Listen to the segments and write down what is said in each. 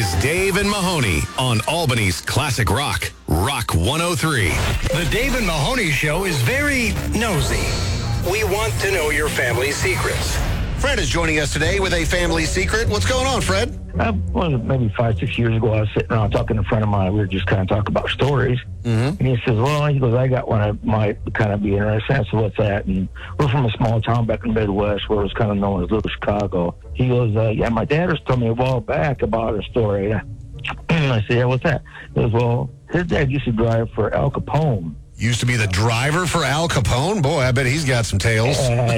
is Dave and Mahoney on Albany's Classic Rock, Rock 103. The Dave and Mahoney Show is very nosy. We want to know your family secrets. Fred is joining us today with a family secret. What's going on, Fred? Maybe 5-6 years ago, I was sitting around talking to a friend of mine. We were just kind of talking about stories. And he says, I got one that might kind of be interesting. I said, what's that? And we're from a small town back in the Midwest where it was kind of known as Little Chicago. He goes, my dad was telling me a while back about a story. I said, yeah, what's that? He goes, his dad used to drive for Al Capone. Used to be the driver for Al Capone? Boy, I bet he's got some tales.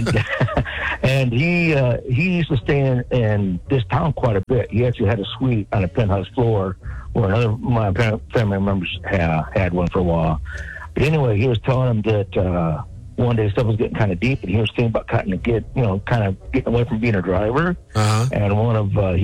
And he used to stay in this town quite a bit. He actually had a suite on a penthouse floor where another my family members had one for a while. But anyway, he was telling him that one day stuff was getting kind of deep, and he was thinking about kind of getting away from being a driver. And one of Al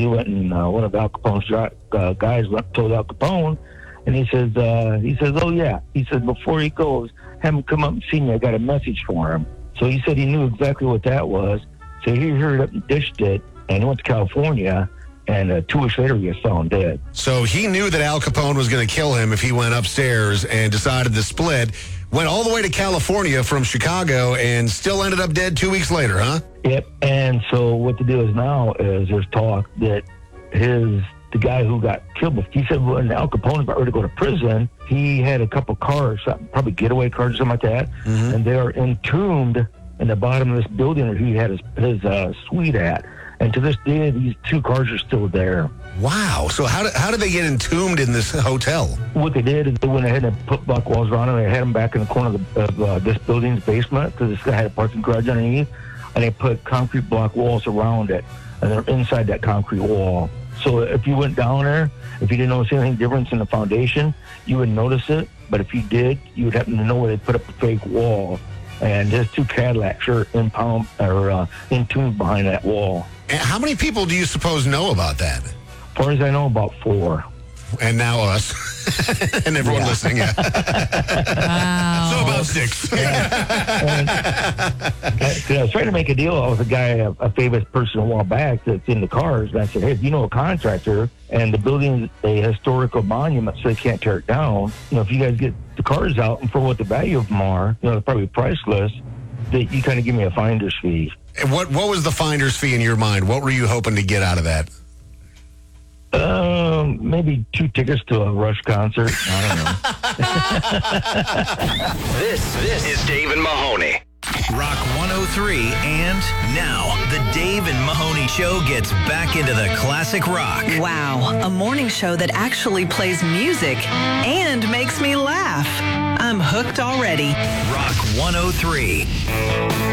Capone's guys went and told Al Capone. And he says, oh, yeah. He said, before he goes, have him come up and see me. I got a message for him. So he said he knew exactly what that was. So he hurried up and dished it, and he went to California, and 2 weeks later he was found dead. So he knew that Al Capone was going to kill him if he went upstairs and decided to split. Went all the way to California from Chicago and still ended up dead 2 weeks later, huh? Yep. And so what the deal is now is there's talk that the guy who got killed, he said when Al Capone got ready to go to prison, he had a couple cars, probably getaway cars or something like that, and they are entombed in the bottom of this building where he had his suite at. And to this day, these 2 cars are still there. Wow. So how did they get entombed in this hotel? What they did is they went ahead and put block walls around them. They had them back in the corner of this building's basement because this guy had a parking garage underneath, and they put concrete block walls around it, and they're inside that concrete wall. So if you went down there, if you didn't notice anything different in the foundation, you wouldn't notice it. But if you did, you would happen to know where they put up a fake wall. And there's 2 Cadillacs are entombed behind that wall. And how many people do you suppose know about that? As far as I know, about 4. And now us. And everyone listening, Wow. So about 6. I was trying to make a deal with a guy, a famous person a while back that's in the cars. And I said, hey, if you know a contractor and the building is a historical monument so they can't tear it down, if you guys get the cars out and for what the value of them are, they're probably priceless, that you kind of give me a finder's fee. And what was the finder's fee in your mind? What were you hoping to get out of that? Maybe 2 tickets to a Rush concert. I don't know. This is Dave and Mahoney. Rock 103, and now the Dave and Mahoney Show gets back into the classic rock. Wow, a morning show that actually plays music and makes me laugh. I'm hooked already. Rock 103.